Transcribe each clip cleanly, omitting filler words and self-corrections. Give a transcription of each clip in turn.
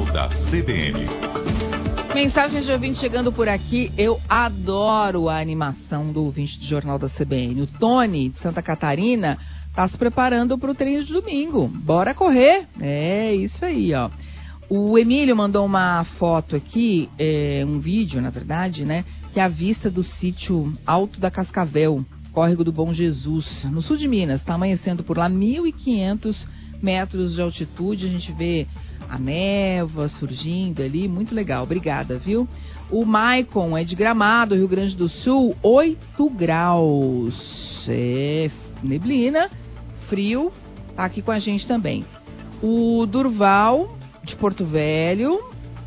Jornal da CBN. Mensagens de ouvinte chegando por aqui. Eu adoro a animação do ouvinte do Jornal da CBN. O Tony, de Santa Catarina, está se preparando para o treino de domingo. Bora correr! É isso aí, ó. O Emílio mandou uma foto aqui, um vídeo, na verdade, né? Que é a vista do sítio Alto da Cascavel, Córrego do Bom Jesus, no sul de Minas. Está amanhecendo por lá, 1.500 metros de altitude. A gente vê a névoa surgindo ali, muito legal. Obrigada, viu? O Maicon é de Gramado, Rio Grande do Sul, 8 graus. É neblina, frio, tá aqui com a gente também. O Durval, de Porto Velho,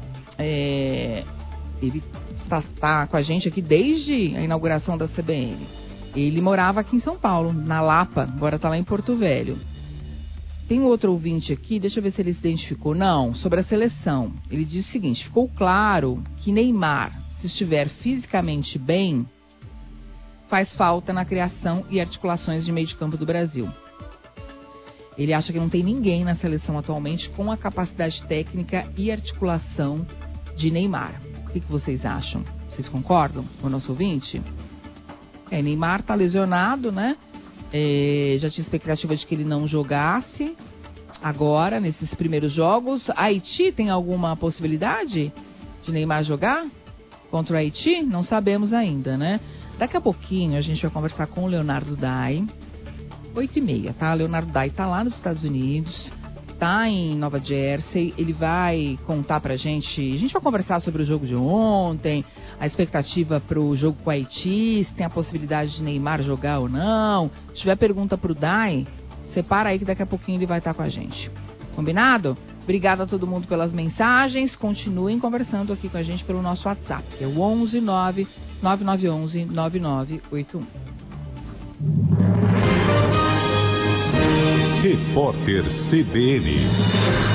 ele está com a gente aqui desde a inauguração da CBN. Ele morava aqui em São Paulo, na Lapa, agora está lá em Porto Velho. Tem outro ouvinte aqui, deixa eu ver se ele se identificou. Não, sobre a seleção. Ele diz o seguinte: ficou claro que Neymar, se estiver fisicamente bem, faz falta na criação e articulações de meio de campo do Brasil. Ele acha que não tem ninguém na seleção atualmente com a capacidade técnica e articulação de Neymar. O que vocês acham? Vocês concordam com o nosso ouvinte? Neymar está lesionado, né? Já tinha expectativa de que ele não jogasse agora, nesses primeiros jogos. Haiti tem alguma possibilidade de Neymar jogar contra o Haiti? Não sabemos ainda, né? Daqui a pouquinho a gente vai conversar com o Leonardo Dai, 8h30, tá? Leonardo Dai tá lá nos Estados Unidos, tá em Nova Jersey. Ele vai contar pra gente, a gente vai conversar sobre o jogo de ontem, a expectativa pro jogo com o Haiti, se tem a possibilidade de Neymar jogar ou não. Se tiver pergunta pro Dai, separa aí que daqui a pouquinho ele vai estar com a gente. Combinado? Obrigada a todo mundo pelas mensagens. Continuem conversando aqui com a gente pelo nosso WhatsApp, que é o 11 9 9911 9981. Repórter CBN.